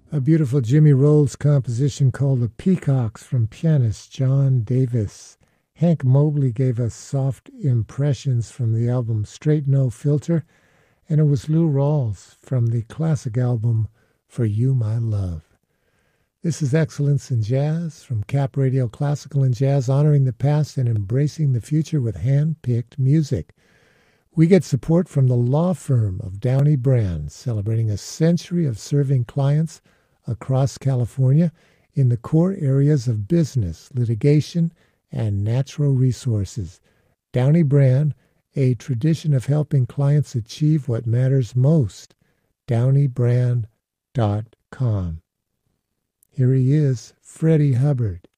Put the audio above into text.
A beautiful Jimmy Rolls composition called The Peacocks from pianist John Davis. Hank Mobley gave us soft impressions from the album Straight No Filter, and it was Lou Rawls from the classic album For You My Love. This is Excellence in Jazz from Cap Radio Classical and Jazz, honoring the past and embracing the future with hand-picked music. We get support from the law firm of Downey Brand, celebrating a century of serving clients across California in the core areas of business, litigation, and natural resources. Downey Brand, a tradition of helping clients achieve what matters most. DowneyBrand.com. Here he is, Freddie Hubbard.